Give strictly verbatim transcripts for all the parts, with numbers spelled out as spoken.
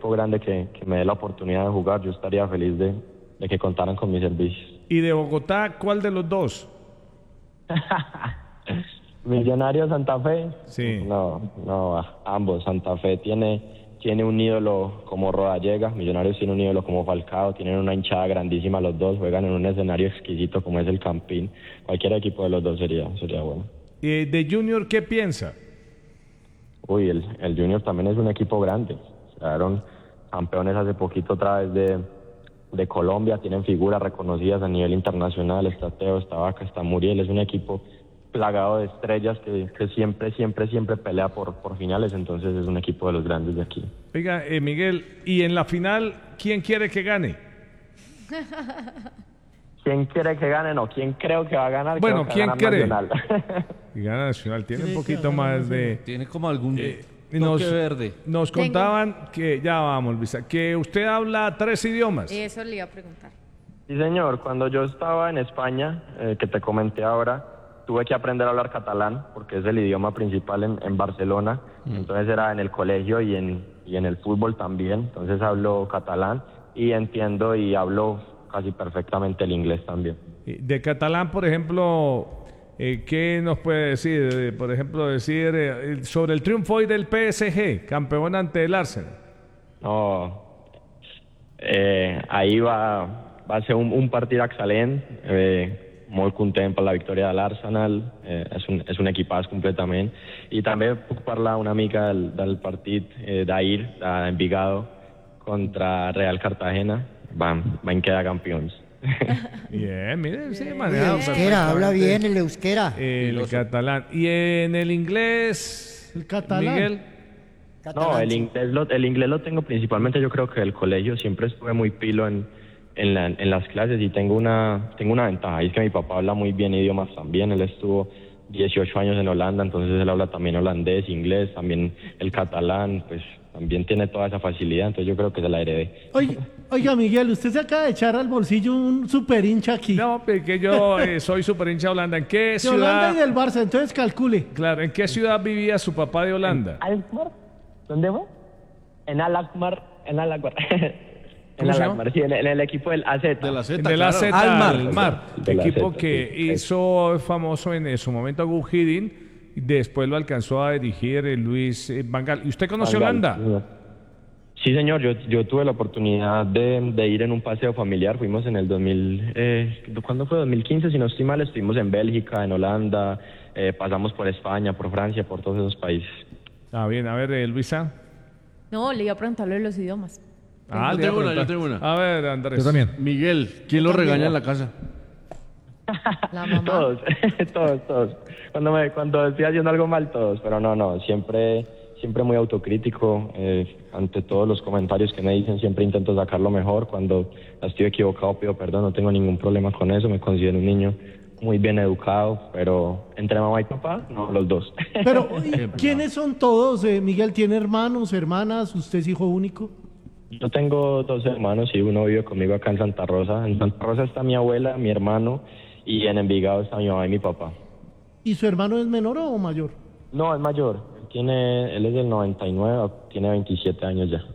equipo grande que, que me dé la oportunidad de jugar, yo estaría feliz de, de que contaran con mis servicios. ¿Y de Bogotá, cuál de los dos? Millonarios Santa Fe. Sí. No, no, ambos. Santa Fe tiene, tiene un ídolo como Rodallega, Millonarios tiene un ídolo como Falcao, tienen una hinchada grandísima los dos, juegan en un escenario exquisito como es el Campín. Cualquier equipo de los dos sería, sería bueno. ¿Y de Junior qué piensa? Uy, el, el Junior también es un equipo grande. Quedaron campeones hace poquito otra vez de, de Colombia, tienen figuras reconocidas a nivel internacional, está Teo, está Vaca, está Muriel, es un equipo plagado de estrellas que, que siempre, siempre, siempre pelea por, por finales, entonces es un equipo de los grandes de aquí. Oiga, eh, Miguel, ¿y en la final quién quiere que gane? ¿Quién quiere que gane? No, ¿quién creo que va a ganar? Bueno, Creo que ¿quién va a ganar cree? Nacional. Y gana Nacional, tiene un poquito más de... Tiene como algún Eh, toque nos, verde. nos contaban que, ya vamos, Luisa, que usted habla tres idiomas. Eso le iba a preguntar. Sí, señor. Cuando yo estaba en España, eh, que te comenté ahora, tuve que aprender a hablar catalán, porque es el idioma principal en, en Barcelona. Mm. Entonces era en el colegio y en, y en el fútbol también. Entonces hablo catalán y entiendo y hablo casi perfectamente el inglés también. De catalán, por ejemplo, eh, ¿qué nos puede decir? Eh, por ejemplo, decir eh, sobre el triunfo hoy del P S G, campeón ante el Arsenal. No, eh, ahí va, va a ser un, un partido excelente. Eh, molt content per la victòria de l'Arsenal, eh, és, un, és un equipàs completament, i també puc parlar una mica del, del partit eh, d'ahir, d'Envigado contra Real Cartagena. Vam, vam quedar campions. Bien, miren, sí, El manejado euskera, habla bien el euskera. El catalán. ¿Y en el inglés? El catalán. Miguel. No, el inglés, lo, el inglés lo tengo principalmente, yo creo que del colegio, siempre estuve muy pilo en En, la, en las clases y tengo una tengo una ventaja, y es que mi papá habla muy bien idiomas también. Él estuvo dieciocho años en Holanda, entonces él habla también holandés, inglés, también el catalán, pues también tiene toda esa facilidad, entonces yo creo que se la heredé. Oiga, oiga Miguel, usted se acaba de echar al bolsillo un super hincha aquí. No, que yo eh, soy super hincha de Holanda. ¿En qué de ciudad? Holanda y del Barça, entonces calcule. Claro, ¿en qué ciudad vivía su papá de Holanda? ¿En Alkmaar? ¿Dónde fue? En Alkmaar, en Alkmaar. ¿Cómo en, se el llama? Alkmaar, sí, en, el, en el equipo del A Z. Del A Z, Del claro. A Z Almar. Almar, Del equipo A Z, que sí. hizo famoso en su momento a Gus Hiddink, y después lo alcanzó a dirigir eh, Luis eh, Van Gaal. ¿Y usted conoce Van Gaal, Holanda? señor. Sí, señor, yo, yo tuve la oportunidad de, de ir en un paseo familiar. Fuimos en el dos mil, eh, ¿cuándo fue? dos mil quince, si no estoy mal. Estuvimos en Bélgica, en Holanda, eh, pasamos por España, por Francia, por todos esos países. Ah, bien, a ver, eh, Luisa. No, le iba a preguntarle de los idiomas. Ah, Yo le iba a tengo una, preguntar. yo tengo una. A ver, Andrés. Yo también. Miguel, ¿quién lo regaña en la casa? La mamá. Todos, todos, todos. Cuando me, cuando estoy haciendo algo mal, todos. Pero no, no, siempre, siempre muy autocrítico. Eh, ante todos los comentarios que me dicen, siempre intento sacar lo mejor. Cuando estoy equivocado, pido perdón. No tengo ningún problema con eso. Me considero un niño muy bien educado. Pero entre mamá y papá, no, los dos. Pero, ¿y ¿quiénes son todos? Eh, Miguel, ¿tiene hermanos, hermanas? ¿Usted es hijo único? Yo tengo dos hermanos y uno vive conmigo acá en Santa Rosa. En Santa Rosa está mi abuela, mi hermano, y en Envigado está mi mamá y mi papá. ¿Y su hermano es menor o mayor? No, es mayor. Él, tiene, él es del noventa y nueve, tiene veintisiete años ya.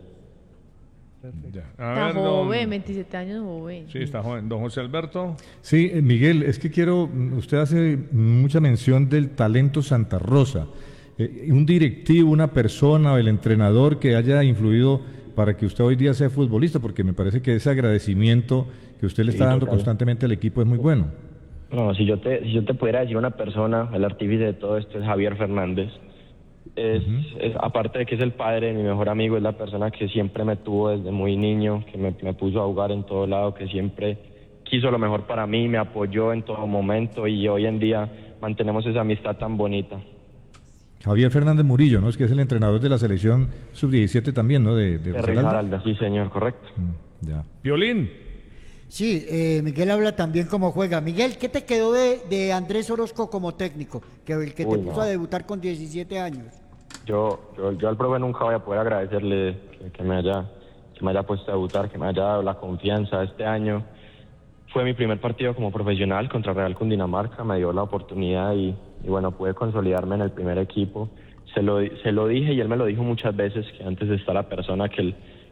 Ya. A Está ver, don- joven, veintisiete años joven. Sí, está joven. Don José Alberto. Sí, eh, Miguel, es que quiero, usted hace mucha mención del talento Santa Rosa. Eh, un directivo, una persona o el entrenador que haya influido para que usted hoy día sea futbolista, porque me parece que ese agradecimiento que usted le está Sí, dando total. constantemente al equipo es muy bueno. No, si yo te, si yo te pudiera decir una persona, el artífice de todo esto es Javier Fernández. Es, es- aparte de que es el padre de mi mejor amigo, es la persona que siempre me tuvo desde muy niño, que me, me puso a jugar en todo lado, que siempre quiso lo mejor para mí, me apoyó en todo momento, y hoy en día mantenemos esa amistad tan bonita. Javier Fernández Murillo, ¿no? Es que es el entrenador de la selección sub diecisiete también, ¿no? De, de De Risaralda. Risaralda, sí señor, correcto. Mm, ya. Violín. Sí, eh, Miguel habla también cómo juega. Miguel, ¿qué te quedó de, de Andrés Orozco como técnico? Que el que te Uy, puso no. a debutar con diecisiete años. Yo, yo, yo al profe nunca voy a poder agradecerle que, que me haya, que me haya puesto a debutar, que me haya dado la confianza este año. Fue mi primer partido como profesional contra Real Cundinamarca, me dio la oportunidad y, y bueno, pude consolidarme en el primer equipo. Se lo, se lo dije y él me lo dijo muchas veces, que antes está la persona que, el,